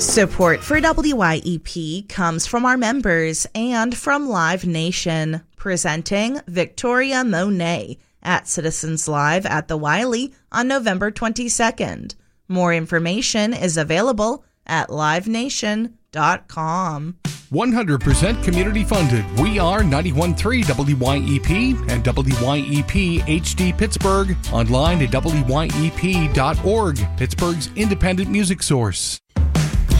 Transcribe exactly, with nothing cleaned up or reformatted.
Support for W Y E P comes from our members and from Live Nation, presenting Victoria Monet at Citizens Live at the Wiley on November twenty-second. More information is available at live nation dot com. one hundred percent community funded. We are ninety-one point three W Y E P and W Y E P H D Pittsburgh. Online at W Y E P dot org, Pittsburgh's independent music source.